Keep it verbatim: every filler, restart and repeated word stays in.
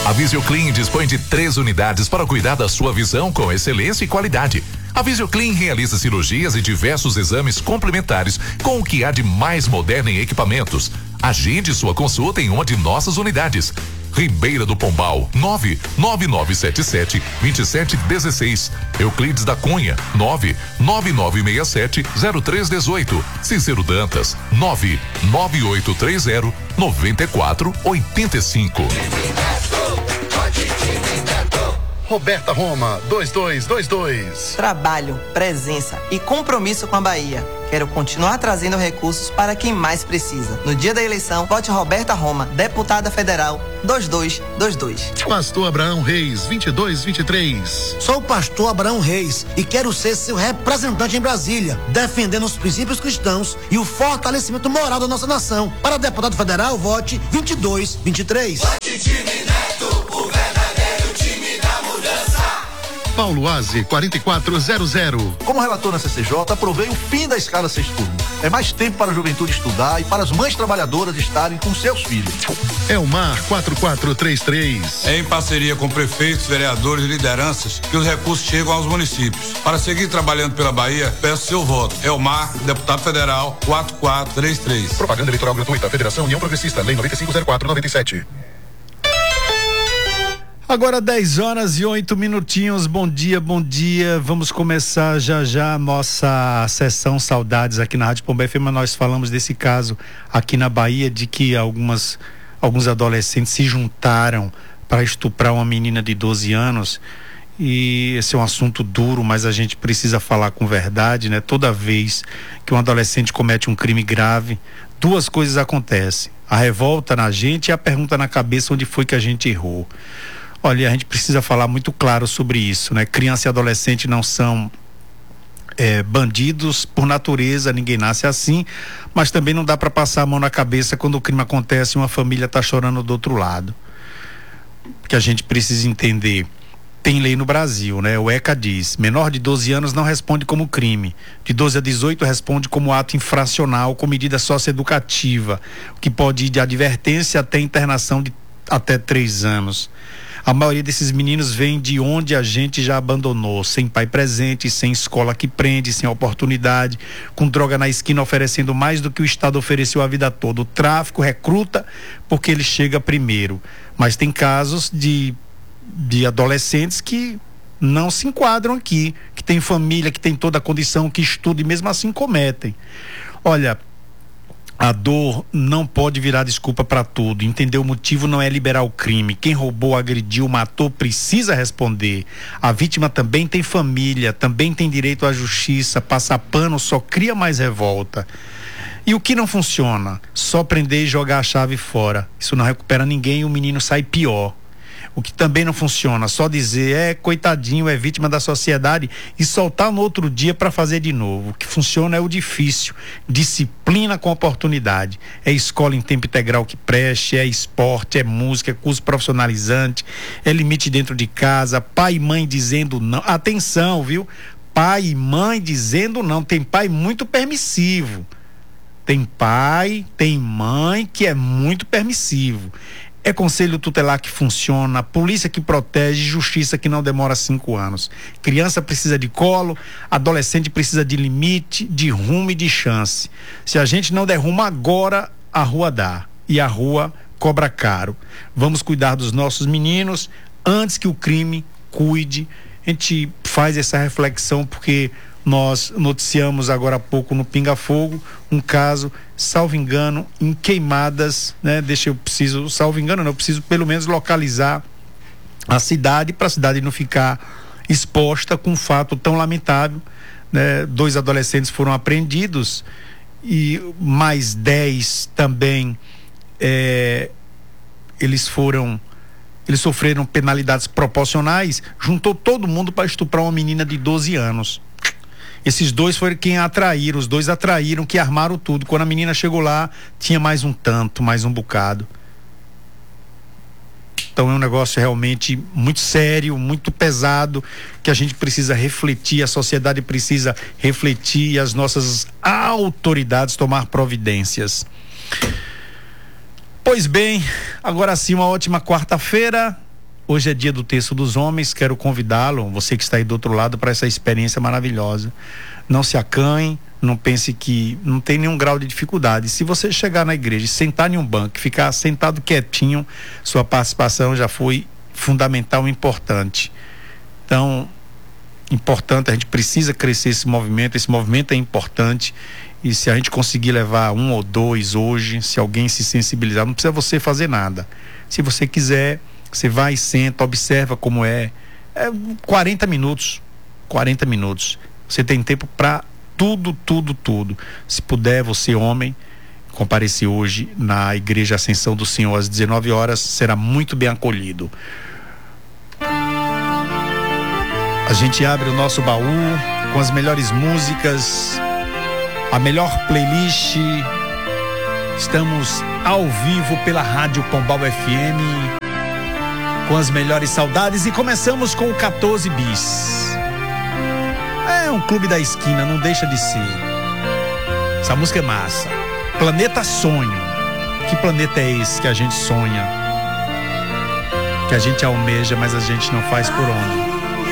A Visioclean dispõe de três unidades para cuidar da sua visão com excelência e qualidade. A Visioclean realiza cirurgias e diversos exames complementares com o que há de mais moderno em equipamentos. Agende sua consulta em uma de nossas unidades. Ribeira do Pombal, nove nove nove sete sete, dois sete um seis. Euclides da Cunha, nove nove nove seis sete, zero três um oito. Cícero Dantas, nove nove oito três zero, nove quatro oito cinco. Roberta Roma, dois dois dois dois. Trabalho, presença e compromisso com a Bahia. Quero continuar trazendo recursos para quem mais precisa. No dia da eleição, vote Roberta Roma, deputada federal, dois dois dois dois. Pastor Abraão Reis, vinte e dois vinte e três. Sou o pastor Abraão Reis e quero ser seu representante em Brasília, defendendo os princípios cristãos e o fortalecimento moral da nossa nação. Para deputado federal, vote vinte e dois vinte e três. Vote time Neto, o verdadeiro time da mudança. Paulo Aze, quarenta e quatro zero zero. Como relator na C C J, aprovei o fim da escala seis turno. É mais tempo para a juventude estudar e para as mães trabalhadoras estarem com seus filhos. Elmar, quatro quatro três três. É em parceria com prefeitos, vereadores e lideranças que os recursos chegam aos municípios. Para seguir trabalhando pela Bahia, peço seu voto. Elmar, deputado federal, quatro quatro três três. Propaganda eleitoral gratuita, Federação União Progressista, Lei noventa e cinco zero quatro noventa e sete. Agora dez horas e oito minutinhos, bom dia, bom dia, vamos começar já já a nossa sessão Saudades aqui na Rádio Pomba F M. Nós falamos desse caso aqui na Bahia, de que algumas, alguns adolescentes se juntaram para estuprar uma menina de doze anos, e esse é um assunto duro, mas a gente precisa falar com verdade, né? Toda vez que um adolescente comete um crime grave, duas coisas acontecem: a revolta na gente e a pergunta na cabeça onde foi que a gente errou. Olha, a gente precisa falar muito claro sobre isso, né? Criança e adolescente não são é, bandidos por natureza, ninguém nasce assim, mas também não dá para passar a mão na cabeça quando o crime acontece e uma família está chorando do outro lado. Que a gente precisa entender. Tem lei no Brasil, né? O ECA diz: menor de doze anos não responde como crime, de doze a dezoito responde como ato infracional com medida socioeducativa, que pode ir de advertência até internação de até três anos. A maioria desses meninos vem de onde a gente já abandonou, sem pai presente, sem escola que prende, sem oportunidade, com droga na esquina oferecendo mais do que o Estado ofereceu a vida toda. O tráfico recruta porque ele chega primeiro. Mas tem casos de, de adolescentes que não se enquadram aqui, que tem família, que tem toda a condição, que estudam e mesmo assim cometem. Olha, a dor não pode virar desculpa para tudo. Entender o motivo não é liberar o crime. Quem roubou, agrediu, matou, precisa responder. A vítima também tem família, também tem direito à justiça. Passar pano só cria mais revolta. E o que não funciona? Só prender e jogar a chave fora. Isso não recupera ninguém e o menino sai pior. O que também não funciona, só dizer é coitadinho, é vítima da sociedade e soltar no outro dia para fazer de novo. O que funciona é o difícil, disciplina com oportunidade. É escola em tempo integral que preste, é esporte, é música, é curso profissionalizante, é limite dentro de casa, pai e mãe dizendo não. Atenção, viu? Pai e mãe dizendo não. Tem pai muito permissivo. Tem pai, tem mãe que é muito permissivo. É conselho tutelar que funciona, polícia que protege, justiça que não demora cinco anos. Criança precisa de colo, adolescente precisa de limite, de rumo e de chance. Se a gente não der rumo agora, a rua dá. E a rua cobra caro. Vamos cuidar dos nossos meninos antes que o crime cuide. A gente faz essa reflexão porque nós noticiamos agora há pouco no Pinga Fogo um caso, salvo engano, em Queimadas, né? Deixa eu preciso, salvo engano, não, eu preciso pelo menos localizar a cidade para a cidade não ficar exposta com um fato tão lamentável, né? Dois adolescentes foram apreendidos e mais dez também é, eles foram eles sofreram penalidades proporcionais. Juntou todo mundo para estuprar uma menina de doze anos. Esses dois foram quem atraíram, os dois atraíram, que armaram tudo. Quando a menina chegou lá, tinha mais um tanto, mais um bocado. Então é um negócio realmente muito sério, muito pesado, que a gente precisa refletir, a sociedade precisa refletir e as nossas autoridades tomar providências. Pois bem, agora sim, uma ótima quarta-feira. Hoje é dia do Terço dos Homens, quero convidá-lo, você que está aí do outro lado, para essa experiência maravilhosa. Não se acanhe, não pense que não tem nenhum grau de dificuldade. Se você chegar na igreja e sentar em um banco, ficar sentado quietinho, sua participação já foi fundamental e importante. Então, importante, a gente precisa crescer esse movimento, esse movimento é importante, e se a gente conseguir levar um ou dois hoje, se alguém se sensibilizar, não precisa você fazer nada. Se você quiser, você vai e senta, observa como é, é quarenta minutos, quarenta minutos, você tem tempo para tudo, tudo, tudo. Se puder, você homem, comparecer hoje na Igreja Ascensão do Senhor às dezenove horas, será muito bem acolhido. A gente abre o nosso baú com as melhores músicas, a melhor playlist. Estamos ao vivo pela Rádio Pombal F M com as melhores saudades e começamos com o quatorze bis. É um clube da esquina, não deixa de ser. Essa música é massa. Planeta Sonho. Que planeta é esse que a gente sonha? Que a gente almeja, mas a gente não faz por onde?